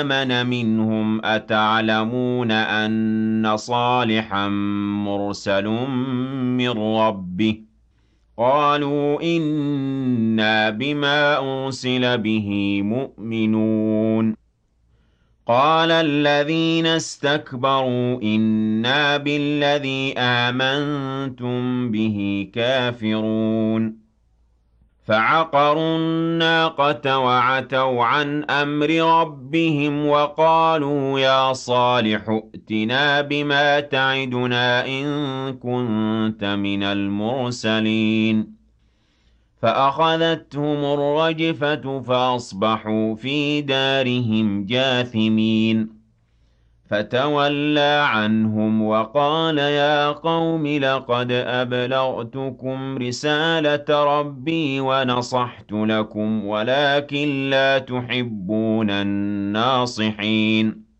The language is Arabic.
آمَنَ مِنْهُمْ أَتَعْلَمُونَ أَنَّ صَالِحًا مُّرْسَلٌ مِّن رَّبِّهِ ۚ قَالُوا إِنَّا بِمَا أُرْسِلَ بِهِ مُؤْمِنُونَ قَالَ الَّذِينَ اسْتَكْبَرُوا إِنَّا بِالَّذِي آمَنتُم بِهِ كَافِرُونَ فَعَقَرُوا النَّاقَةَ وَعَتَوْا عَنْ أَمْرِ رَبِّهِمْ وَقَالُوا يَا صَالِحُ ائْتِنَا بِمَا تَعِدُنَا إِن كُنتَ مِنَ الْمُرْسَلِينَ فَأَخَذَتْهُمُ الرَّجْفَةُ فَأَصْبَحُوا فِي دَارِهِمْ جَاثِمِينَ فَتَوَلَّىٰ عَنْهُمْ وَقَالَ يَا قَوْمِ لَقَدْ أَبْلَغْتُكُمْ رِسَالَةَ رَبِّي وَنَصَحْتُ لَكُمْ وَلَٰكِن لَّا تُحِبُّونَ النَّاصِحِينَ